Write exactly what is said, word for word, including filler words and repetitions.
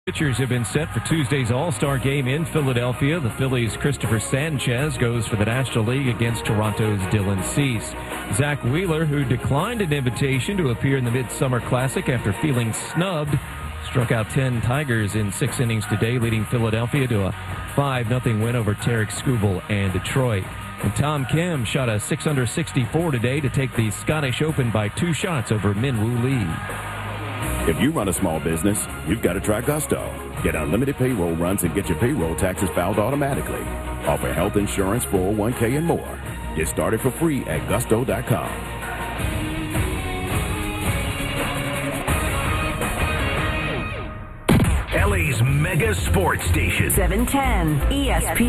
Pitchers have been set for Tuesday's All-Star game in Philadelphia. The Phillies' Christopher Sanchez goes for the National League against Toronto's Dylan Cease. Zach Wheeler, who declined an invitation to appear in the Midsummer Classic after feeling snubbed, struck out ten Tigers in six innings today, leading Philadelphia to a five nothing win over Tarek Skubal and Detroit. And Tom Kim shot a six under sixty-four today to take the Scottish Open by two shots over Min-Woo Lee. If you run a small business, you've got to try Gusto. Get unlimited payroll runs and get your payroll taxes filed automatically. Offer health insurance, four oh one k, and more. Get started for free at gusto dot com. L A's mega sports station. seven ten E S P N.